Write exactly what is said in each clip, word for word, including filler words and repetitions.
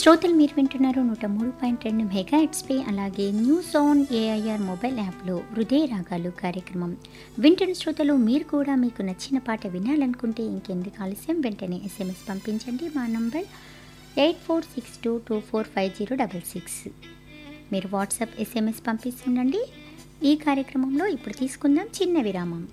శ్రోతలు మీరు వింటున్నారు నూట మూడు పాయింట్ రెండు మెగా హెడ్స్పై అలాగే న్యూస్ ఆన్ ఏఐఆర్ మొబైల్ యాప్లో హృదయ రాగాలు కార్యక్రమం వింటున్న శ్రోతలు మీరు కూడా మీకు నచ్చిన పాట వినాలనుకుంటే ఇంకెందుకు ఆలస్యం వెంటనే ఎస్ఎంఎస్ పంపించండి. మా number eight four six two two four five zero double six. మీరు వాట్సాప్ ఎస్ఎంఎస్ పంపిస్తుండండి. ఈ కార్యక్రమంలో ఇప్పుడు తీసుకుందాం చిన్న విరామం.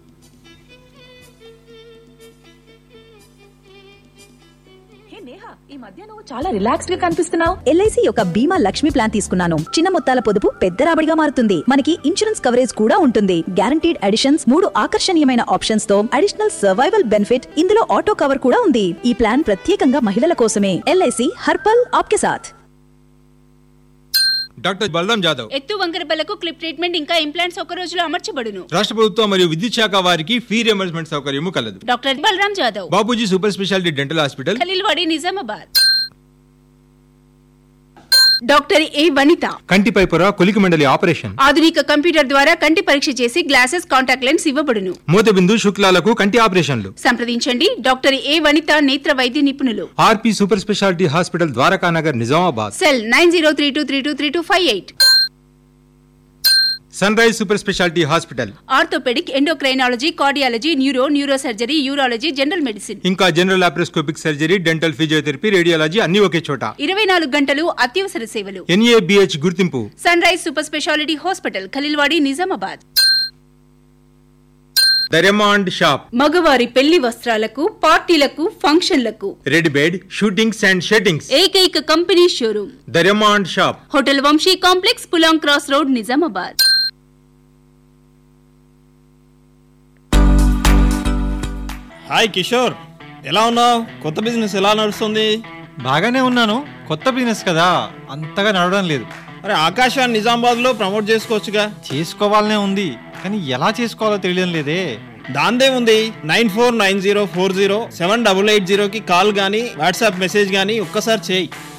ఈ మధ్య నువ్వు చాలా రిలాక్స్డ్ గా కనిపిస్తున్నావు. ఎల్ఐసి యొక్క బీమా లక్ష్మి ప్లాన్ తీసుకున్నాను. చిన్న మొత్తాల పొదుపు పెద్ద రాబడిగా మారుతుంది. మనకి ఇన్సూరెన్స్ కవరేజ్ కూడా ఉంటుంది. గ్యారంటీడ్ అడిషన్స్, మూడు ఆకర్షణీయమైన ఆప్షన్స్ తో అడిషనల్ సర్వైవల్ బెనిఫిట్, ఇందులో ఆటో కవర్ కూడా ఉంది. ఈ ప్లాన్ ప్రత్యేకంగా మహిళల కోసమే. ఎల్ఐసి హర్పల్ ఆప్కే సాథ్. డాక్టర్ బలరాం జాదవ్. ఎత్తు వంకరబలకు క్లిప్ ట్రీట్మెంట్ ఇంకా ఇంప్లాంట్స్ ఒక రోజులో అమర్చబడును. రాష్ట్ర ప్రభుత్వం మరియు విద్యుత్ శాఖ వారికి ఫీ రియంబర్స్మెంట్ సౌకర్యము కలదు. Doctor Balaram Jadhav, Bapuji super speciality dental hospital, Khaleelwadi, Nizamabad. Doctor ఏ వనిత, కంటిపై పొర కొలికి మండలి ఆపరేషన్. ఆధునిక కంప్యూటర్ ద్వారా కంటి పరీక్ష చేసి గ్లాసెస్, కాంటాక్ట్ లెన్స్ ఇవ్వబడును. మూతబిందు శుక్లాలకు కంటి ఆపరేషన్లు. సంప్రదించండి డాక్టర్ ఏ వనిత, నేత్ర వైద్య నిపుణులు. ఆర్పి super speciality hospital, Dwarakanagar, Nizamabad. Cell nine zero three two three two three two five eight. Sun rise super speciality hospital, orthopaedic, endocrinology, cardiology, neuro, neuro surgery, urology, general medicine, ఇంకా general laparoscopic surgery, dental physiotherapy, radiology అన్ని ఒకే చోట. ఇరవై నాలుగు గంటలు అత్యవసర సేవలు. NABH గుర్తింపు. Sun rise super speciality hospital, Khaleelwadi, Nizamabad. Diamond shop, మగవారి పెళ్లి వస్త్రాలకు, పార్టీలకు, ఫంక్షన్లకు రెడ్ బెడ్, షూటింగ్స్ అండ్ షెట్టింగ్స్ ఏకైక company showroom. Diamond shop, hotel Vamsi complex, Pulang cross road, Nizamabad. Hi Kishore, ఎలా ఉన్నావు? కొత్త బిజినెస్ ఎలా నడుస్తుంది? బాగానే ఉన్నాను. కొత్త బిజినెస్ కదా, అంతగా నడవడం లేదు. అరే ఆకాశాన్ని నిజామాబాద్ లో ప్రమోట్ చేసుకోవచ్చుగా. చేసుకోవాలనే ఉంది, కానీ ఎలా చేసుకోవాలో తెలియడం లేదే. దాందే ఉంది. Nine four nine zero four zero seven double eight zero కి కాల్ గానీ వాట్సాప్ మెసేజ్ గానీ ఒక్కసారి చేయి.